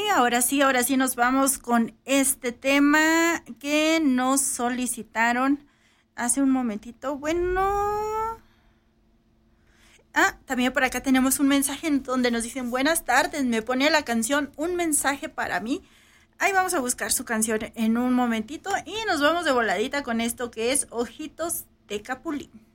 ahora sí nos vamos con este tema que nos solicitaron hace un momentito. Bueno, también por acá tenemos un mensaje en donde nos dicen buenas tardes, me pone la canción Un mensaje para mí. Ahí vamos a buscar su canción en un momentito y nos vamos de voladita con esto que es Ojitos de Capulín.